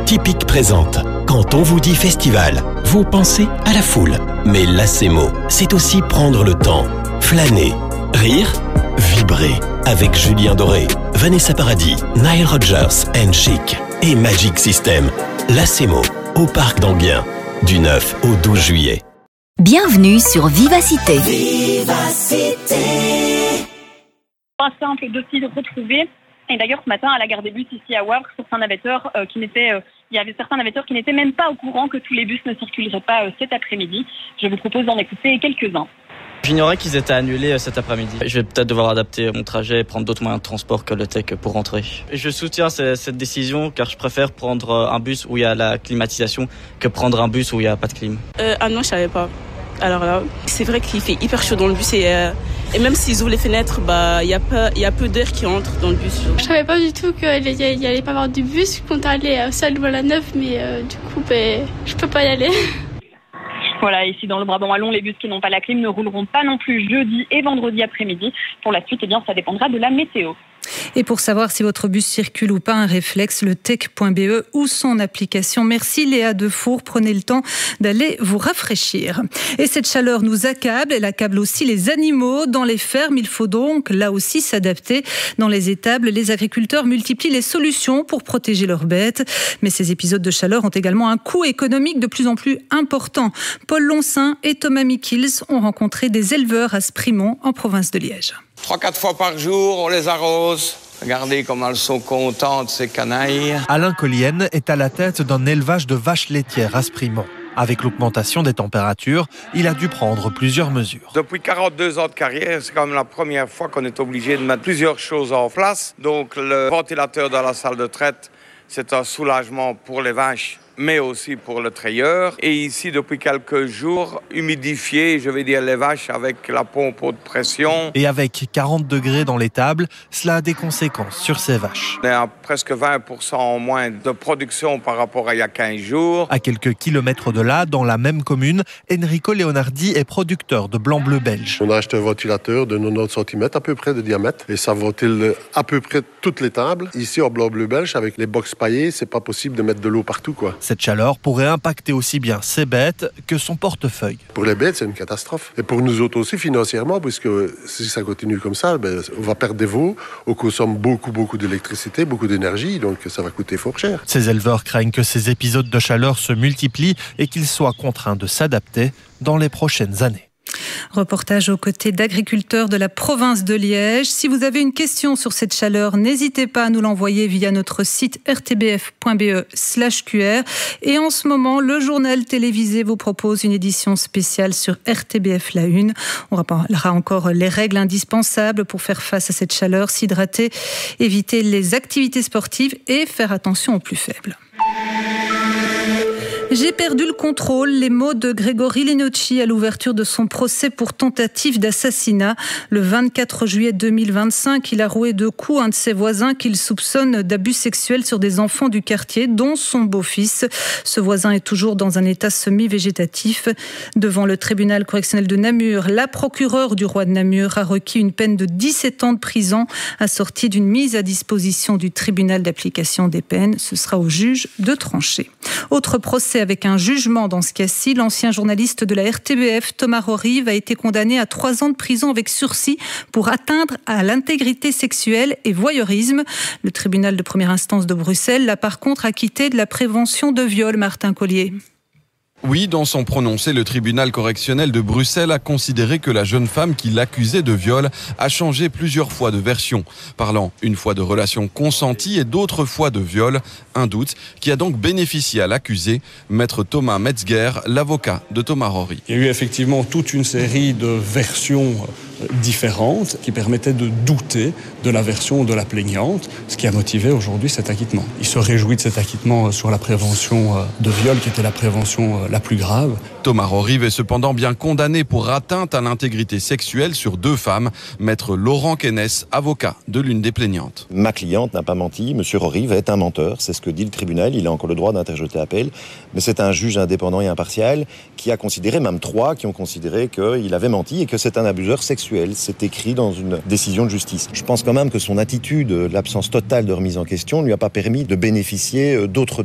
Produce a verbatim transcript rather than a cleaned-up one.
Typique présente. Quand on vous dit festival, vous pensez à la foule. Mais Lacemo, c'est aussi prendre le temps, flâner, rire, vibrer. Avec Julien Doré, Vanessa Paradis, Nile Rodgers and Chic et Magic System. Lacemo, au Parc d'Enghien, du neuf au douze juillet. Bienvenue sur Vivacité. Vivacité. Pas simple d'aussi de retrouver. Et d'ailleurs, ce matin, à la gare des bus ici à Wavre, certains navetteurs euh, qui n'étaient, euh, il y avait certains navetteurs qui n'étaient même pas au courant que tous les bus ne circuleraient pas euh, cet après-midi. Je vous propose d'en écouter quelques-uns. J'ignorais qu'ils étaient annulés cet après-midi. Je vais peut-être devoir adapter mon trajet et prendre d'autres moyens de transport que le T E C pour rentrer. Et je soutiens cette décision car je préfère prendre un bus où il y a la climatisation que prendre un bus où il n'y a pas de clim. Euh, ah non, je savais pas. Alors là, c'est vrai qu'il fait hyper chaud dans le bus et, euh, et même s'ils ouvrent les fenêtres, bah il y a peu, il y a peu d'air qui entre dans le bus. Je savais pas du tout qu'il y allait pas avoir du bus. Je comptais aller à Salle-Louvain-la-Neuve, mais euh, du coup, bah, je peux pas y aller. Voilà, ici dans le Brabant wallon, les bus qui n'ont pas la clim ne rouleront pas non plus jeudi et vendredi après-midi. Pour la suite, eh bien, ça dépendra de la météo. Et pour savoir si votre bus circule ou pas, un réflexe, le tech point b e ou son application. Merci Léa Defour, prenez le temps d'aller vous rafraîchir. Et cette chaleur nous accable, elle accable aussi les animaux. Dans les fermes, il faut donc là aussi s'adapter. Dans les étables, les agriculteurs multiplient les solutions pour protéger leurs bêtes. Mais ces épisodes de chaleur ont également un coût économique de plus en plus important. Paul Lonsin et Thomas Mikils ont rencontré des éleveurs à Sprimont, en province de Liège. Trois, quatre fois par jour, on les arrose. Regardez comme elles sont contentes, ces canailles. Alain Collienne est à la tête d'un élevage de vaches laitières à Sprimont. Avec l'augmentation des températures, il a dû prendre plusieurs mesures. Depuis quarante-deux ans de carrière, c'est quand même la première fois qu'on est obligé de mettre plusieurs choses en place. Donc le ventilateur dans la salle de traite, c'est un soulagement pour les vaches, mais aussi pour le treilleur. Et ici, depuis quelques jours, humidifier, je vais dire, les vaches avec la pompe haute pression. Et avec quarante degrés dans l'étable, cela a des conséquences sur ces vaches. On est à presque vingt pour cent en moins de production par rapport à il y a quinze jours. À quelques kilomètres de là, dans la même commune, Enrico Leonardi est producteur de blanc-bleu belge. On a acheté un ventilateur de quatre-vingt-dix centimètres à peu près de diamètre et ça ventile à peu près toutes les tables. Ici, en blanc-bleu belge, avec les box paillées, c'est pas possible de mettre de l'eau partout, quoi. Cette chaleur pourrait impacter aussi bien ses bêtes que son portefeuille. Pour les bêtes, c'est une catastrophe. Et pour nous autres aussi, financièrement, puisque si ça continue comme ça, ben, on va perdre des veaux, on consomme beaucoup, beaucoup d'électricité, beaucoup d'énergie, donc ça va coûter fort cher. Ces éleveurs craignent que ces épisodes de chaleur se multiplient et qu'ils soient contraints de s'adapter dans les prochaines années. Reportage aux côtés d'agriculteurs de la province de Liège. Si vous avez une question sur cette chaleur, n'hésitez pas à nous l'envoyer via notre site r t b f point b e slash q r. Et en ce moment, le journal télévisé vous propose une édition spéciale sur R T B F La Une. On rappellera encore les règles indispensables pour faire face à cette chaleur, s'hydrater, éviter les activités sportives et faire attention aux plus faibles. J'ai perdu le contrôle, les mots de Grégory Linucci à l'ouverture de son procès pour tentative d'assassinat. Le vingt-quatre juillet deux mille vingt-cinq, il a roué de coups un de ses voisins qu'il soupçonne d'abus sexuels sur des enfants du quartier, dont son beau-fils. Ce voisin est toujours dans un état semi-végétatif. Devant le tribunal correctionnel de Namur, la procureure du roi de Namur a requis une peine de dix-sept ans de prison, assortie d'une mise à disposition du tribunal d'application des peines. Ce sera au juge de trancher. Autre procès avec un jugement dans ce cas-ci. L'ancien journaliste de la R T B F, Thomas Rorive, a été condamné à trois ans de prison avec sursis pour atteindre à l'intégrité sexuelle et voyeurisme. Le tribunal de première instance de Bruxelles l'a par contre acquitté de la prévention de viol, Martin Collier. Oui, dans son prononcé, le tribunal correctionnel de Bruxelles a considéré que la jeune femme qui l'accusait de viol a changé plusieurs fois de version, parlant une fois de relation consentie et d'autres fois de viol, un doute qui a donc bénéficié à l'accusé, maître Thomas Metzger, l'avocat de Thomas Rory. Il y a eu effectivement toute une série de versions différentes qui permettaient de douter de la version de la plaignante, ce qui a motivé aujourd'hui cet acquittement. Il se réjouit de cet acquittement sur la prévention de viol qui était la prévention la plus grave. Thomas Rorive est cependant bien condamné pour atteinte à l'intégrité sexuelle sur deux femmes. Maître Laurent Kennès, avocat de l'une des plaignantes. Ma cliente n'a pas menti, monsieur Rorive est un menteur, c'est ce que dit le tribunal, il a encore le droit d'interjeter appel, mais c'est un juge indépendant et impartial qui a considéré, même trois qui ont considéré qu'il avait menti et que c'est un abuseur sexuel. C'est écrit dans une décision de justice. Je pense quand même que son attitude, l'absence totale de remise en question, ne lui a pas permis de bénéficier d'autres